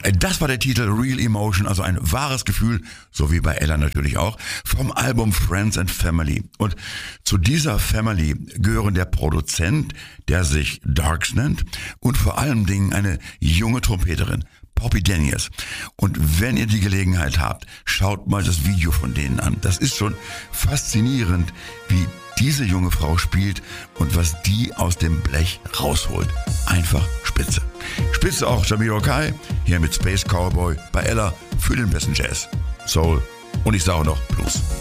Das war der Titel Real Emotion, also ein wahres Gefühl, so wie bei Ella natürlich auch, vom Album Friends and Family. Und zu dieser Family gehören der Produzent, der sich Darks nennt, und vor allen Dingen eine junge Trompeterin, Poppy Daniels. Und wenn ihr die Gelegenheit habt, schaut mal das Video von denen an. Das ist schon faszinierend, wie diese junge Frau spielt und was die aus dem Blech rausholt. Einfach spitze. Spitze auch Jamiroquai, hier mit Space Cowboy bei Ella für den besten Jazz, Soul und ich sage noch Blues.